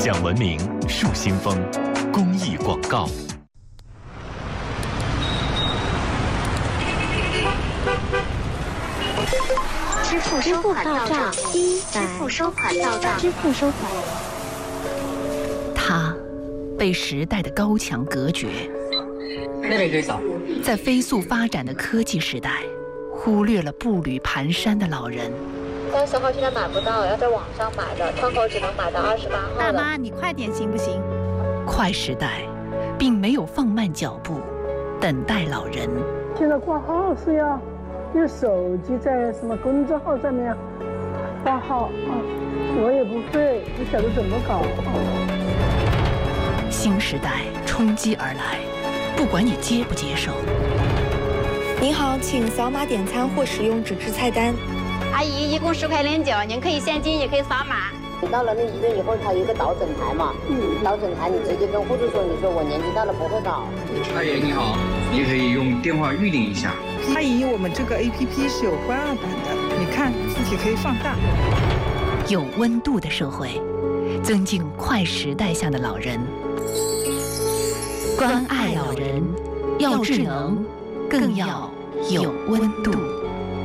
享文明树新风公益广告。 支付收款到账，支付收款到账，支付收款。 他被时代的高墙隔绝， 那边可以扫。 在飞速发展的科技时代，忽略了步履蹒跚的老人。 30号现在买不到，要在网上买的，窗口只能买到28号。 大妈，你快点行不行？ 快时代，并没有放慢脚步，等待老人。 现在挂号是要用手机在什么公众号上面挂号啊？我也不会，不晓得怎么搞啊。 新时代冲击而来，不管你接不接受。 您好，请扫码点餐或使用纸质菜单。 阿姨，一共10块09，您可以现金，也可以扫码。 你到了那医院以后，它有一个导诊台嘛，导诊台你直接跟护士说，你说我年纪大了不会搞。 阿姨你好，你可以用电话预定一下。 阿姨，我们这个 APP 是有关2版的，你看字体可以放大。 有温度的社会，尊敬快时代下的老人，关爱老人，要智能，更要有温度。